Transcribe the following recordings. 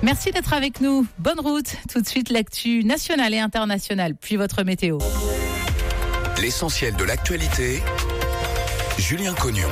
Merci d'être avec nous. Bonne route. Tout de suite, l'actu nationale et internationale, puis votre météo. L'essentiel de l'actualité, Julien Cognon.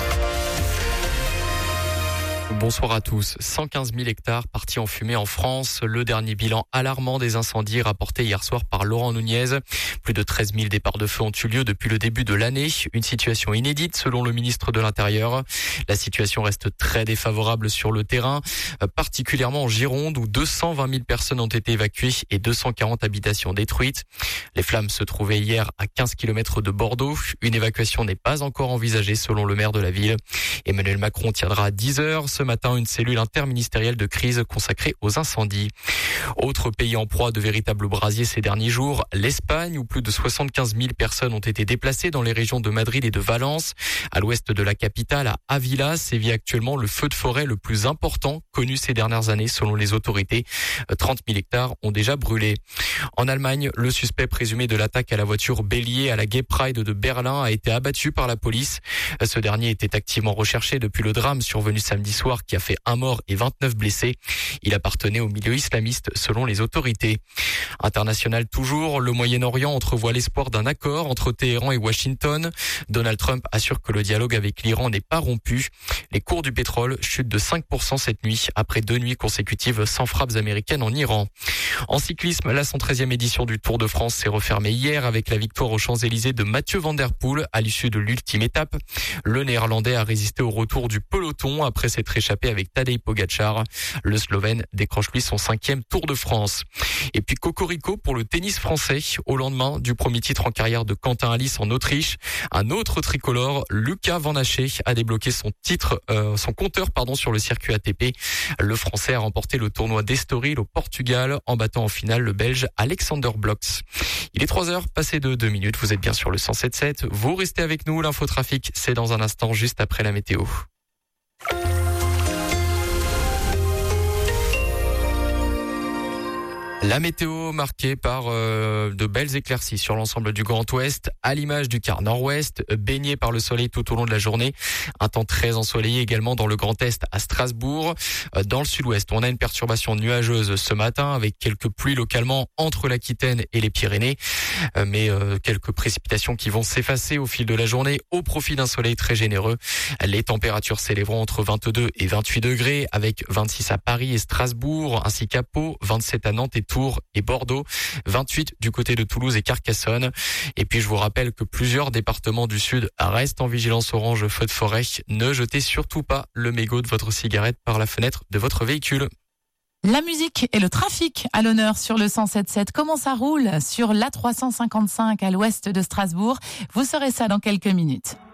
Bonsoir à tous. 115 000 hectares partis en fumée en France. Le dernier bilan alarmant des incendies rapporté hier soir par Laurent Nunez. Plus de 13 000 départs de feu ont eu lieu depuis le début de l'année. Une situation inédite selon le ministre de l'Intérieur. La situation reste très défavorable sur le terrain, particulièrement en Gironde où 220 000 personnes ont été évacuées et 240 habitations détruites. Les flammes se trouvaient hier à 15 km de Bordeaux. Une évacuation n'est pas encore envisagée selon le maire de la ville. Emmanuel Macron tiendra à 10h ce matin une cellule interministérielle de crise consacrée aux incendies. Autre pays en proie de véritables brasiers ces derniers jours, l'Espagne où plus de 75 000 personnes ont été déplacées dans les régions de Madrid et de Valence. À l'ouest de la capitale, à Ávila, sévit actuellement le feu de forêt le plus important connu ces dernières années selon les autorités. 30 000 hectares ont déjà brûlé. En Allemagne, le suspect présumé de l'attaque à la voiture bélier à la Gay Pride de Berlin a été abattu par la police. Ce dernier était activement recherché depuis le drame survenu samedi soir qui a fait un mort et 29 blessés. Il appartenait au milieu islamiste selon les autorités. International toujours, le Moyen-Orient entrevoit l'espoir d'un accord entre Téhéran et Washington. Donald Trump assure que le dialogue avec l'Iran n'est pas rompu. Les cours du pétrole chutent de 5% cette nuit après 2 nuits consécutives sans frappes américaines en Iran. En cyclisme, la 113e édition du Tour de France s'est refermée hier avec la victoire aux Champs-Élysées de Mathieu Van Der Poel à l'issue de l'ultime étape. Le Néerlandais a résisté au retour du peloton après s'être échappé avec Tadej Pogačar. Le Slovène décroche lui son 5e Tour de France. Et puis cocorico pour le tennis français au lendemain du premier titre en carrière de Quentin Halys en Autriche. Un autre tricolore, Lucas Van Haché, a débloqué son compteur sur le circuit ATP. Le Français a remporté le tournoi d'Estoril au Portugal en battant en finale le Belge Alexander Blocks. Il est 3h, passé de 2 minutes. Vous êtes bien sur le 107.7. Vous restez avec nous. L'infotrafic, c'est dans un instant, juste après la météo. La météo marquée par de belles éclaircies sur l'ensemble du Grand Ouest, à l'image du quart nord-ouest, baigné par le soleil tout au long de la journée. Un temps très ensoleillé également dans le Grand Est à Strasbourg. Dans le sud-ouest, on a une perturbation nuageuse ce matin avec quelques pluies localement entre l'Aquitaine et les Pyrénées. Mais quelques précipitations qui vont s'effacer au fil de la journée au profit d'un soleil très généreux. Les températures s'élèveront entre 22 et 28 degrés avec 26 à Paris et Strasbourg ainsi qu'à Pau, 27 à Nantes et Tours et Bordeaux, 28 du côté de Toulouse et Carcassonne. Et puis je vous rappelle que plusieurs départements du sud restent en vigilance orange feu de forêt. Ne jetez surtout pas le mégot de votre cigarette par la fenêtre de votre véhicule. La musique et le trafic à l'honneur sur le 107.7. Comment ça roule sur l'A355 à l'ouest de Strasbourg? Vous saurez ça dans quelques minutes.